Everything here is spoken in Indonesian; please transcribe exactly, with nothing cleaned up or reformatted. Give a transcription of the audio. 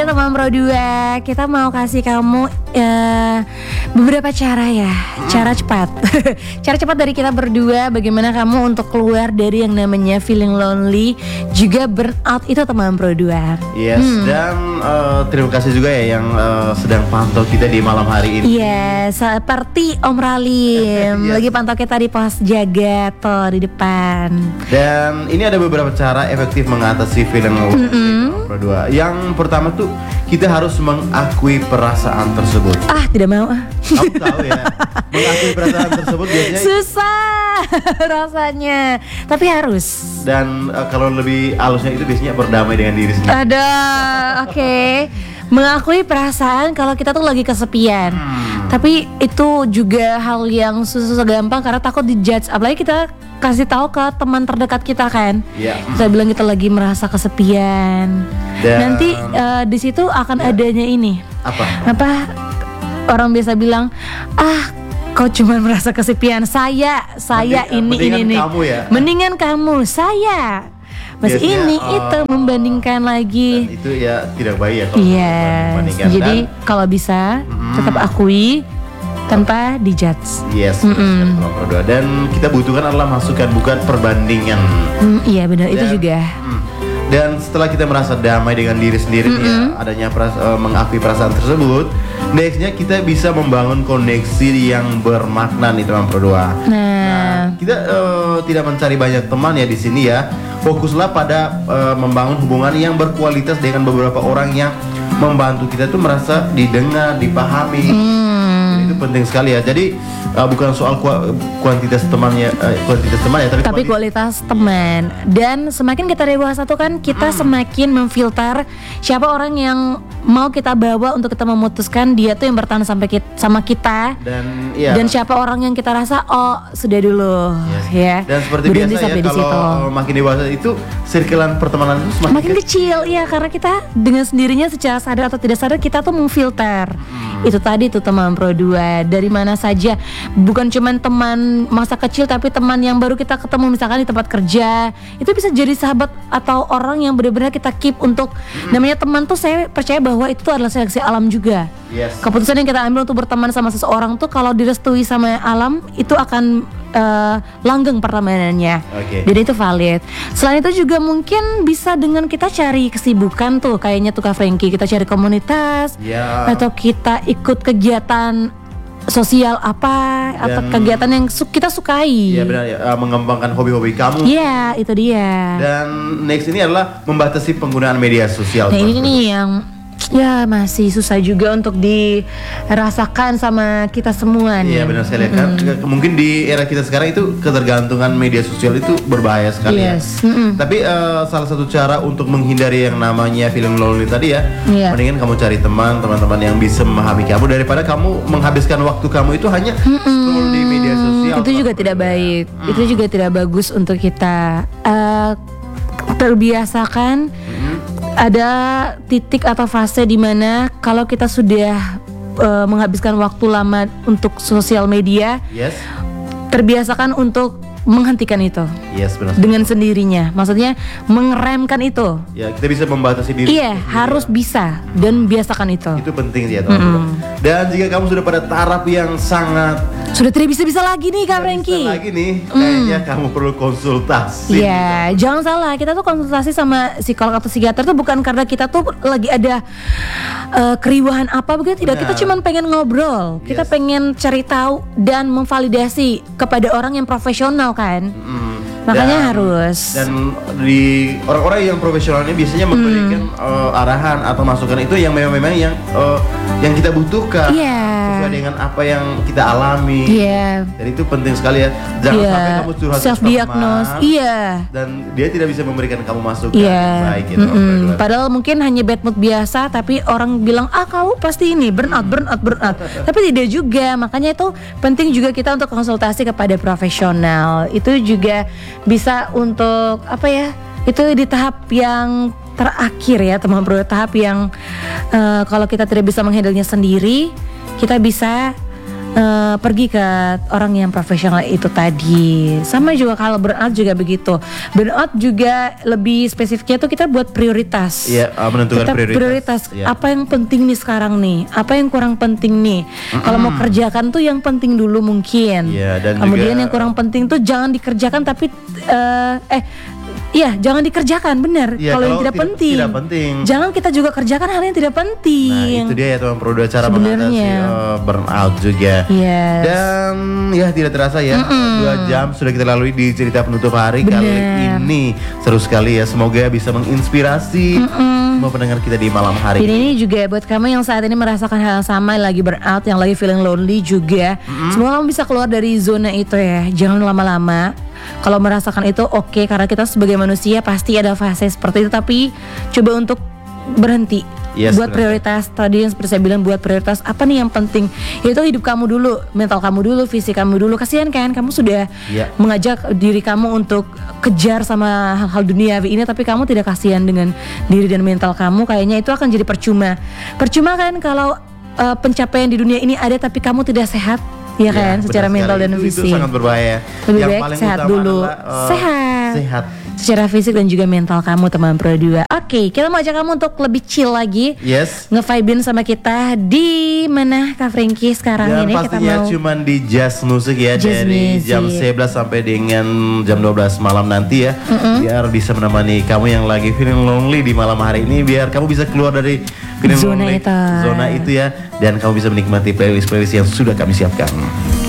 Teman Pro dua, kita mau kasih kamu uh, beberapa cara ya, cara cepat cara cepat dari kita berdua, bagaimana kamu untuk keluar dari yang namanya feeling lonely, juga burnout itu teman Pro dua. Yes, hmm. dan uh, terima kasih juga ya yang uh, sedang pantau kita di malam hari ini. Iya, yes, seperti Om Ralim yes. lagi pantau kita di pos jaga tuh di depan. Dan ini ada beberapa cara efektif mengatasi feeling lonely mm-hmm. Pro dua. Yang pertama tuh kita harus mengakui perasaan tersebut. Ah, tidak mau ah. Kamu tahu ya, mengakui perasaan tersebut biasanya susah rasanya, tapi harus. Dan uh, kalau lebih halusnya itu biasanya berdamai dengan diri sendiri. Ada, oke. Okay. Mengakui perasaan kalau kita tuh lagi kesepian. Hmm. Tapi itu juga hal yang susah gampang karena takut dijudge. Apalagi kita kasih tahu ke teman terdekat kita kan. Yeah. Kita bilang kita lagi merasa kesepian. Dan nanti uh, di situ akan yeah. adanya ini. Apa? Apa? Orang biasa bilang, ah, kau cuma merasa kesepian. Saya, saya Mending, ini, ini, ini. Kamu ya? Mendingan kamu, saya. Masih biasanya, ini uh, itu membandingkan lagi. Dan itu ya tidak baik ya kalau yes. Jadi kalau bisa mm, tetap akui tanpa dijudge. Yes. Mm-mm. Dan kita butuhkan adalah masukan, bukan perbandingan. Mm, iya benar, itu juga. Mm, dan setelah kita merasa damai dengan diri sendiri nih ya, adanya peras- uh, mengakui perasaan tersebut, nextnya kita bisa membangun koneksi yang bermakna nih teman Pro dua. Nah, nah kita uh, tidak mencari banyak teman ya di sini ya. Fokuslah pada uh, membangun hubungan yang berkualitas dengan beberapa orang yang membantu kita tuh merasa didengar, dipahami. Hmm. Itu penting sekali ya. Jadi uh, bukan soal ku- kuantitas temannya, uh, kuantitas teman ya, tapi, tapi kualitas teman. Dan semakin kita dewasa tuh kan kita hmm. semakin memfilter siapa orang yang mau kita bawa untuk kita memutuskan dia tuh yang bertahan sampai kita, sama kita. Dan ya. Dan siapa orang yang kita rasa oh sudah dulu yes. ya. Dan seperti berhenti biasa ya kalau makin dewasa itu sirkelan pertemanan itu semakin makin kecil ya, karena kita dengan sendirinya secara sadar atau tidak sadar kita tuh memfilter. Hmm. Itu tadi tuh teman Pro dua dari mana saja, bukan cuman teman masa kecil tapi teman yang baru kita ketemu misalkan di tempat kerja. Itu bisa jadi sahabat atau orang yang benar-benar kita keep untuk hmm. namanya teman tuh saya percaya bahwa itu tuh adalah seleksi alam juga. Yes. Keputusan yang kita ambil untuk berteman sama seseorang tuh kalau direstui sama alam itu akan uh, langgeng pertemanannya. Okay. Jadi itu valid. Selain itu juga mungkin bisa dengan kita cari kesibukan tuh, kayaknya tuh Kak Frankie, kita cari komunitas yeah. atau kita ikut kegiatan sosial apa dan, atau kegiatan yang su- kita sukai. Iya benar ya, uh, mengembangkan hobi-hobi kamu. Iya, itu dia. Dan next ini adalah membatasi penggunaan media sosial. Nah ini nih yang ya masih susah juga untuk dirasakan sama kita semua nih. Iya benar sekali kan. Mm-hmm. Mungkin di era kita sekarang itu ketergantungan media sosial itu berbahaya sekali yes. ya. Mm-hmm. Tapi uh, salah satu cara untuk menghindari yang namanya feeling lonely tadi ya, yeah. mendingan kamu cari teman, teman-teman yang bisa memahami kamu daripada kamu menghabiskan waktu kamu itu hanya mm-hmm. scroll di media sosial. Itu juga tidak baik. Mm. Itu juga tidak bagus untuk kita uh, terbiasakan. Mm-hmm. Ada titik atau fase di mana kalau kita sudah uh, menghabiskan waktu lama untuk sosial media, yes. terbiasakan untuk menghentikan itu. Yes, benar. Dengan sendirinya. Maksudnya mengeremkan itu. Ya, kita bisa membatasi diri. Iya, harus ya. Bisa dan biasakan itu. Itu penting sih ya, teman-teman. Mm-hmm. Dan jika kamu sudah pada taraf yang sangat sudah tidak bisa-bisa lagi nih Kak Frankie. Bisa lagi nih, kayaknya mm. kamu perlu konsultasi. Iya, gitu. Jangan salah, kita tuh konsultasi sama psikolog atau psikiater tuh bukan karena kita tuh lagi ada uh, keriuhan apa begitu, tidak. Kita cuma pengen ngobrol, yes. Kita pengen cari tahu dan memvalidasi kepada orang yang profesional kan. Mm. Makanya dan, harus. Dan di orang-orang yang profesional ini biasanya memberikan mm. uh, arahan atau masukan itu yang memang-memang yang uh, yang kita butuhkan. Yeah. Sesuai dengan apa yang kita alami. Iya. Yeah. Jadi itu penting sekali ya. Jangan yeah. sampai kamu curhat self diagnose. Iya. Dan dia tidak bisa memberikan kamu masukan yeah. yang baik gitu. Mm-hmm. Padahal mungkin hanya bad mood biasa, tapi orang bilang ah kamu pasti ini burnout, burnout, burnout. Tapi tidak juga. Makanya itu penting juga kita untuk konsultasi kepada profesional. Itu juga bisa untuk apa ya? Itu di tahap yang terakhir ya teman bro, tahap yang uh, kalau kita tidak bisa menghandlenya sendiri, kita bisa uh, pergi ke orang yang profesional itu tadi. Sama juga kalau burnout juga begitu. Burnout juga lebih spesifiknya tuh kita buat prioritas. Iya, uh, menentukan kita prioritas. prioritas Iya. apa yang penting nih sekarang nih, apa yang kurang penting nih. Mm-hmm. Kalau mau kerjakan tuh yang penting dulu mungkin. Iya, dan kemudian juga, yang kurang penting tuh jangan dikerjakan tapi uh, eh Iya, jangan dikerjakan, benar. Ya, kalau yang tidak, tidak penting, tidak penting, jangan kita juga kerjakan hal yang tidak penting. Nah, itu dia ya teman pro, dua cara mengatasi uh, burnout juga. Yes. Dan ya tidak terasa ya, Mm-mm. dua jam sudah kita lalui di cerita penutup hari Bener. kali ini. Seru sekali ya, semoga bisa menginspirasi Mm-mm. semua pendengar kita di malam hari. Dan ini juga buat kamu yang saat ini merasakan hal yang sama, lagi burnout, yang lagi feeling lonely juga. Mm-hmm. Semoga kamu bisa keluar dari zona itu ya. Jangan lama-lama. Kalau merasakan itu oke, okay, karena kita sebagai manusia pasti ada fase seperti itu. Tapi coba untuk berhenti. Yes, buat benar. prioritas tadi yang seperti saya bilang, buat prioritas apa nih yang penting. Yaitu hidup kamu dulu, mental kamu dulu, fisik kamu dulu. Kasihan kan, kamu sudah yeah. mengajak diri kamu untuk kejar sama hal-hal duniawi ini, tapi kamu tidak kasihan dengan diri dan mental kamu. Kayaknya itu akan jadi percuma. Percuma kan kalau uh, pencapaian di dunia ini ada tapi kamu tidak sehat. Iya kan, ya, secara mental dan itu, fisik. Itu sangat berbahaya. Lebih yang baik paling sehat utama dulu. adalah, uh, sehat. Sehat. Secara fisik dan juga mental kamu, teman Pro dua. Oke, kita mau ajak kamu untuk lebih chill lagi. Yes. Nge-vibe-in sama kita di mana Kak Frankie sekarang dan ini kita pastinya mau cuman di Jazz Music ya, Jazz dari Music. jam sebelas sampai dengan jam dua belas malam nanti ya. Mm-mm. Biar bisa menemani kamu yang lagi feeling lonely di malam hari ini, biar kamu bisa keluar dari feeling zona lonely itu. zona itu ya, dan kamu bisa menikmati playlist-playlist yang sudah kami siapkan.